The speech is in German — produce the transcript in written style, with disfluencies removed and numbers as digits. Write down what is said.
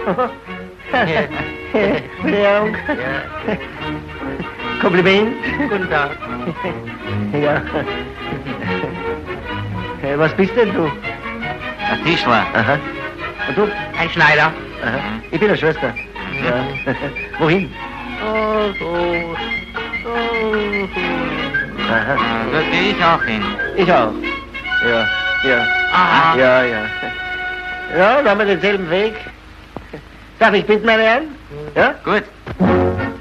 Verehrung. Ja. Kompliment. Guten Tag. Ja. Was bist denn du? Ein Tischler. Aha. Und du? Ein Schneider. Aha. Ich bin eine Schwester. Ja. Wohin? Oh, so. Aha. Da gehe ich auch hin. Ich auch. Ja, ja. Aha. Ja, ja. Ja, da haben wir denselben Weg. Darf ich bitten, meine Herren? Ja? Gut.